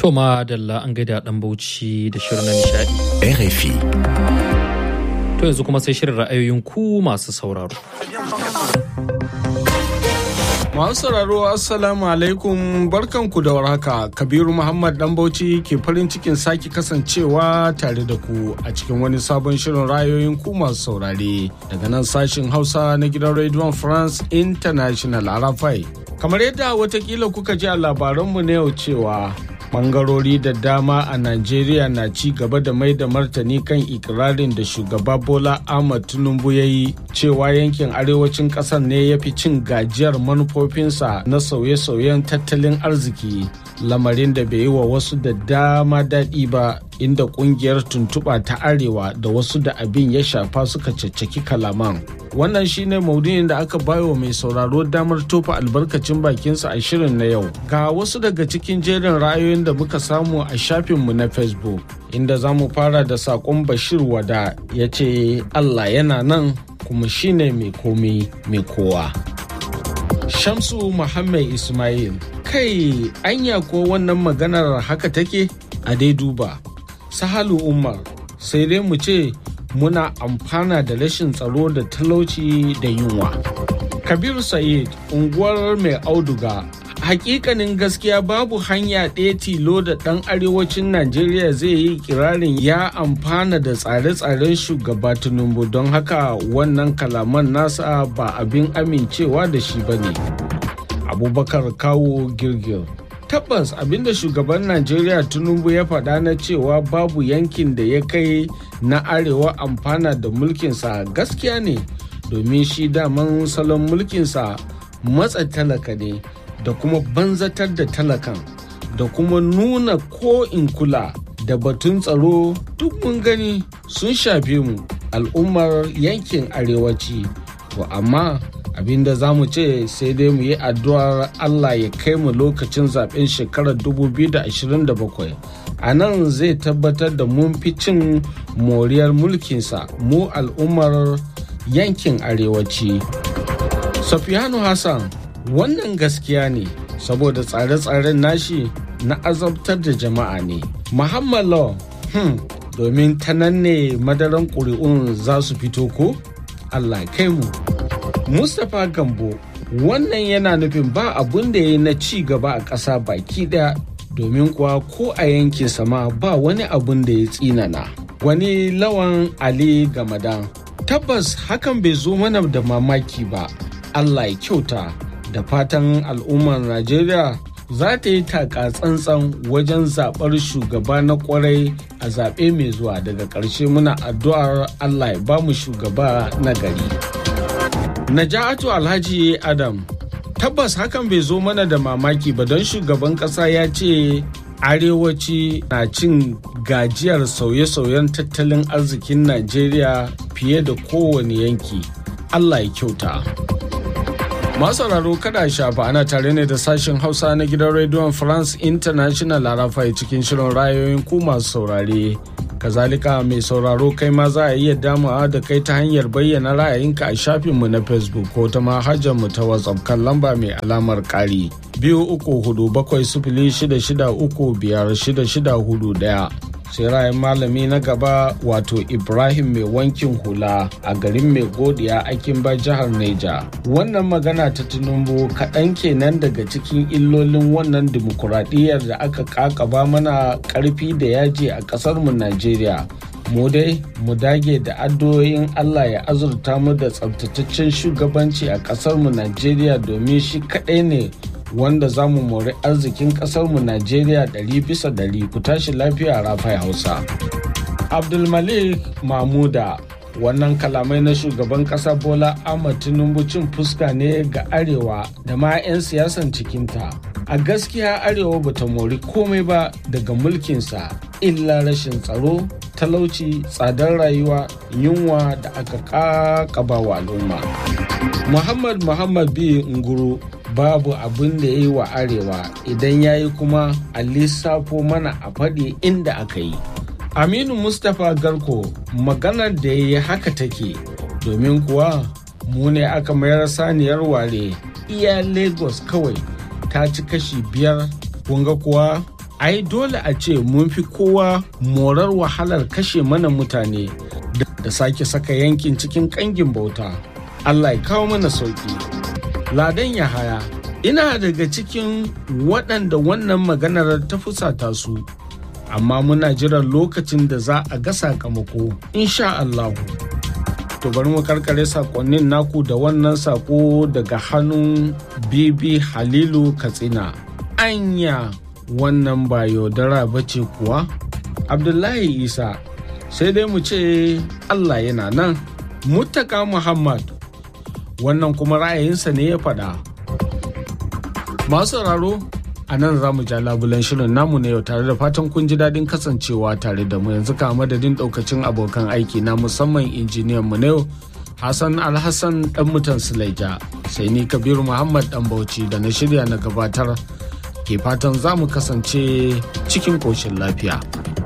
To madalla an gaida dan Bauchi da shirin na nishadi. RFI. To yanzu kuma sai shirin ra'ayoyin ku masu sauraro. Masu sauraro assalamu alaikum barkanku da warhaka. Kabiru Muhammad dan Bauchi ke farin cikin sake kasancewa tare da ku a cikin wani sabon shirin ra'ayoyin ku masu saurare daga nan sashin Hausa na gidan Radio France International RFI. Kamar yadda watakila kuka ji a labaranmu na yau cewa bangarori da dama a Najeriya na ci gaba da mai da martani kan ikirarin da shugaba Bola Ahmed Tinubu ya yi cewa yankin arewacin ƙasar ne ya fi cin gajiyar manufofinsa na sauye-sauyen tattalin arziki, lamarin da bai yi wa wasu da dama daɗi ba, inda ƙungiyar tuntuɓa ta arewa da wasu da abin ya shafa suka caccaki kalaman. Wannan shine maudu'in da aka bayo mai sauraro damar tofa albarkacin bakinsa a shirin na yau. Ga wasu daga cikin jerin ra'ayoyin da muka samu a shafinmu na Facebook, inda za mu fara da saƙon Bashir Wada ya ce Allah yana nan kuma shine mai komi mai kowa. Shamsu Muhammad Ismail, kai anya ko wannan maganar haka take? A dai duba. Sahalu Umar, sai dai mu ce muna amfana da rashin tsaro da talauci da yunwa. Kabiru Sa'id, unguwar mai auduga, hakikanin gaskiya babu hanya ɗaya tilo da ɗan arewacin Najeriya zai yi kirarin ya amfana da tsare-tsaren shugaba Tinubu, don haka wannan kalaman nasa ba abin amincewa da shi ba ne. Abubakar Kawo Girgir, tabbas abinda shugaban Najeriya Tinubu ya faɗa na cewa babu yankin da ya kai na arewa amfana da mulkinsa gaskiya ne, domin shi daman salon mulkinsa matsa talaka ne da kuma banzatar da talakan da kuma nuna ko in kula da batun tsaro. Duk mun gani sun shafe mu al'ummar yankin arewaci, to amma abinda za mu ce sai dai mu yi addu'ar Allah ya kai mu lokacin zaben shekarar 2027. A nan zai tabbatar da mun fi cin moriyar mulkinsa mu al'ummar yankin arewaci. Safiyanu Hassan, wannan gaskiya ne saboda tsare-tsaren nashi na azabtar da jama'a ne. Muhammad Law, domin ta nan ne madaran ƙuri'un za su fito ko? Allah kai mu. Mustapha Gambo, wannan yana nufin ba abun da ya yi na ci gaba a ƙasa baki ɗaya, domin kuwa ko a yankin sama ba wani abun da ya tsinana. Wani Lawan Ali Gamadan, tabbas hakan bai zo mana da mamaki ba. Allah ya kyauta, da fatan al'ummar Najeriya za ta yi taka tsantsan wajen zaɓar shugaba na ƙwarai a zaɓe mai zuwa. Daga ƙarshe muna addu'ar Allah ya ba mu shugaba na gari. Naja'atu Alhaji Adam, tabbas hakan bai zo mana da mamaki ba, don shugaban ƙasa ya ce arewaci na cin gajiyar sauye-sauyen tattalin arzikin Najeriya fiye da kowane yanki. Allah ya kyauta. Masu sauraro kada shafa, ana tare ne da sashen Hausa na gidan Radio France International RFI cikin shirin ra'ayoyin ku masu saurare. Kazalika mai sauraro kai ma za a iya damawa da kai ta hanyar bayyana ra'ayinka a shafinmu na Facebook ko ta manhajarmu ta WhatsApp kan lamba mai alamar ƙari 23476635641. Sai ra'ayin malami na gaba wato Ibrahim mai wankin hula a garin mai godiya Akinba jihar Neja. Wannan magana ta Tinubu kaɗan kenan daga cikin illolin wannan dimokuraɗiyyar da aka ƙaƙaba mana ƙarfi da yaji a ƙasarmu Najeriya. Mu dai mu dage da addu'o'in Allah ya azurta mu da tsabtataccen shugabanci a ƙasarmu Najeriya, domin shi kaɗai ne wanda za mu mori arzikin ƙasarmu Najeriya 100%. Ku tashi lafiya Rafai Hausa. Abdulmalik Mahmuda, wannan kalamai na shugaban ƙasa Bola Ahmed Tinubu cin fuska ne ga arewa da ma 'yan siyasan cikinta. A gaskiya arewa bata mori komai ba daga mulkinsa illa rashin tsaro, talauci, tsadar rayuwa, yunwa da aka ƙaƙaba wa al'umma. Muhammad B. Nguru, babu abin da ya yi wa arewa, idan ya yi kuma a lissafo mana a faɗi inda aka yi. Aminu Mustapha Garko, maganar da ya yi haka take, domin kuwa mu ne aka mayar saniyar ware, iya Lagos kawai ta ci kashi 5, kunga kuwa ai dole a ce mun fi kowa morar wahalar kashe mana mutane da sake saka yankin cikin ƙangin bauta. Allah ya kawo mana sauƙi. Ladan Yahaya, ina daga cikin waɗanda wannan maganar ta fusata su, amma muna jiran lokacin da za a ga sakamako, insha Allahu. To bari mu karkare sakonnin naku da wannan sako daga hannun Bibi Halilu Katsina. Anya wannan ba yaudara bace kuwa? Abdullahi Isa, sai dai mu ce Allah yana nan. Muttaka Muhammad, wannan kuma ra'ayinsa ne ya faɗa. Masu sauraro, a nan za mu ja labulen shirin namu na yau tare da fatan kun ji daɗin kasancewa tare da mu. Yanzu ka madadin ɗaukacin abokan aiki na musamman injiniyan mu na yau Hassan Alhassan ɗan mutan Sulaija, sai ni Kabiru Muhammad ɗan Bauchi da na shirya na gabatar ke fatan za mu kasance cikin ƙoshin lafiya.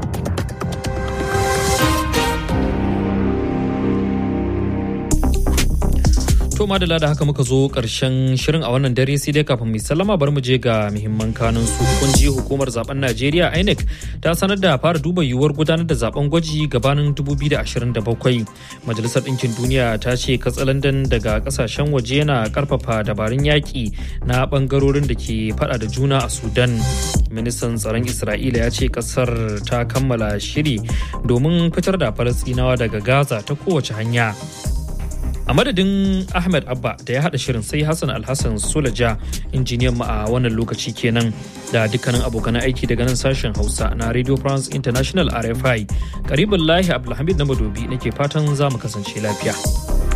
To madalla da haka muka zo karshen shirin a wannan dare, sai dai kafin mu sallama bari mu je ga muhimman kanun su. Kun ji hukumar zaben Najeriya INEC ta sanar da fara duba yiwuwar gudanar da zaben gwaji gabanin 2027. Majalisar Ɗinkin Duniya ta ce katsalandan daga kasashen waje yana karfafa dabarun yaƙi na bangarorin da ke fada da juna a Sudan. Ministan tsaron Isra'ila ya ce kasar ta kammala shiri domin fitar da Falasɗinawa daga Gaza ta kowace hanya. A madadin Ahmed Abba da ya haɗa shirin, sai Hassan Alhassan Sulaja injiniyan mu a wannan lokaci kenan, da dukkanin abokan aiki daga nan sashen Hausa na Radio France International RFI. Karibin Lahi Abdulhamid na Madobi nake fatan za mu kasance lafiya.